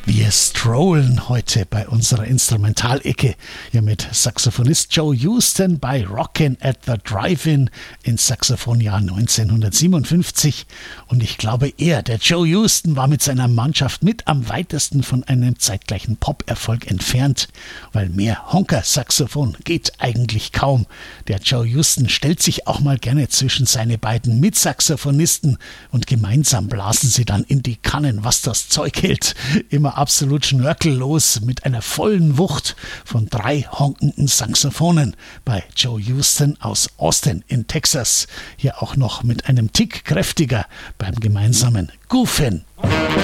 Wir strollen heute bei unserer Instrumentalecke hier mit Saxophonist Joe Houston bei Rockin' at the Drive-In ins Saxophonjahr 1957. Und ich glaube, der Joe Houston, war mit seiner Mannschaft mit am weitesten von einem zeitgleichen Pop-Erfolg entfernt, weil mehr Honker-Saxophon geht eigentlich kaum. Der Joe Houston stellt sich auch mal gerne zwischen seine beiden Mitsaxophonisten und gemeinsam blasen sie dann in die Kannen, was das Zeug hält. Immer absolut schnörkellos mit einer vollen Wucht von 3 honkenden Saxophonen bei Joe Houston aus Austin in Texas. Hier auch noch mit einem Tick kräftiger beim gemeinsamen Goofin'.